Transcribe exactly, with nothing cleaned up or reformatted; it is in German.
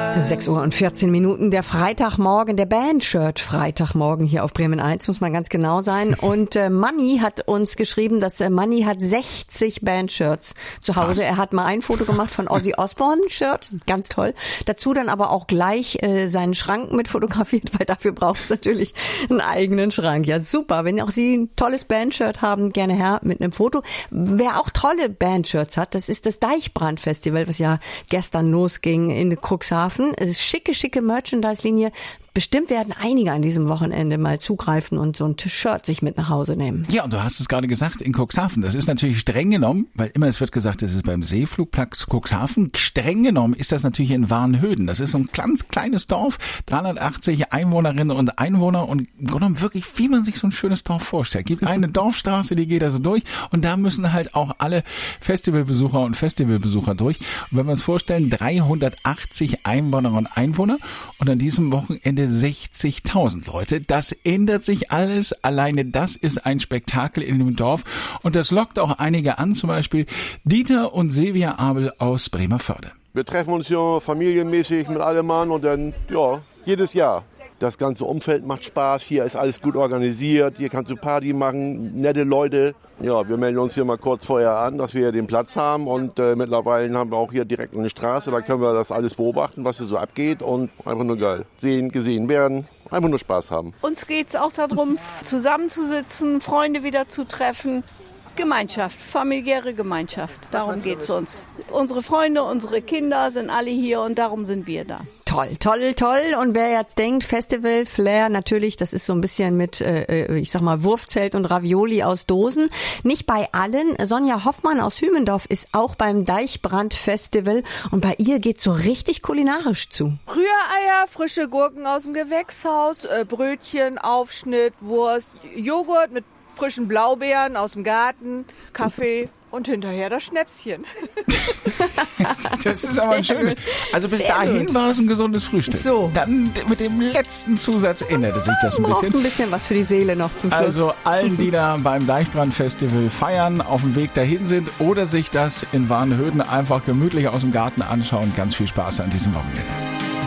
sechs Uhr und vierzehn Minuten, der Freitagmorgen, der Bandshirt Freitagmorgen hier auf Bremen eins, muss man ganz genau sein. Und äh, Manni hat uns geschrieben, dass äh, Manni hat sechzig Bandshirts zu Hause. Was? Er hat mal ein Foto gemacht von Ozzy Osbourne Shirt, ganz toll. Dazu dann aber auch gleich äh, seinen Schrank mit fotografiert, weil dafür braucht es natürlich einen eigenen Schrank. Ja, super. Wenn auch Sie ein tolles Bandshirt haben, gerne her mit einem Foto. Wer auch tolle Bandshirts hat, das ist das Deichbrand-Festival, was ja gestern losging in Cuxhaven. Es ist schicke, schicke Merchandise-Linie. Bestimmt werden einige an diesem Wochenende mal zugreifen und so ein T-Shirt sich mit nach Hause nehmen. Ja, und du hast es gerade gesagt, in Cuxhaven. Das ist natürlich streng genommen, weil immer es wird gesagt, das ist beim Seeflugplatz Cuxhaven. Streng genommen ist das natürlich in Warnhöden. Das ist so ein ganz kleines Dorf, dreihundertachtzig Einwohnerinnen und Einwohner und im Grunde genommen wirklich, wie man sich so ein schönes Dorf vorstellt. Gibt eine Dorfstraße, die geht also durch und da müssen halt auch alle Festivalbesucher und Festivalbesucher durch. Und wenn wir uns vorstellen, dreihundertachtzig Einwohnerinnen und Einwohner und an diesem Wochenende sechzigtausend Leute. Das ändert sich alles. Alleine das ist ein Spektakel in dem Dorf. Und das lockt auch einige an, zum Beispiel Dieter und Silvia Abel aus Bremervörde. Wir treffen uns hier familienmäßig mit allem Mann und dann, ja, jedes Jahr. Das ganze Umfeld macht Spaß, hier ist alles gut organisiert, hier kannst du Party machen, nette Leute. Ja, wir melden uns hier mal kurz vorher an, dass wir den Platz haben und äh, mittlerweile haben wir auch hier direkt eine Straße, da können wir das alles beobachten, was hier so abgeht und einfach nur geil. Sehen, gesehen werden, einfach nur Spaß haben. Uns geht es auch darum, zusammenzusitzen, Freunde wieder zu treffen. Gemeinschaft, familiäre Gemeinschaft, darum geht es uns. Unsere Freunde, unsere Kinder sind alle hier und darum sind wir da. Toll, toll, toll. Und wer jetzt denkt, Festival, Flair, natürlich, das ist so ein bisschen mit, äh, ich sag mal, Wurfzelt und Ravioli aus Dosen. Nicht bei allen. Sonja Hoffmann aus Hümendorf ist auch beim Deichbrand-Festival und bei ihr geht's so richtig kulinarisch zu. Rühreier, frische Gurken aus dem Gewächshaus, äh, Brötchen, Aufschnitt, Wurst, Joghurt mit frischen Blaubeeren aus dem Garten, Kaffee und hinterher das Schnäpschen. Das ist aber ein schönes. Also bis Sehr dahin gut. War es ein gesundes Frühstück. So. Dann mit dem letzten Zusatz änderte sich das ein Braucht bisschen. ein bisschen was für die Seele noch zum Schluss. Also allen, die da beim Deichbrand-Festival feiern, auf dem Weg dahin sind oder sich das in Warnhöden einfach gemütlich aus dem Garten anschauen, ganz viel Spaß an diesem Wochenende.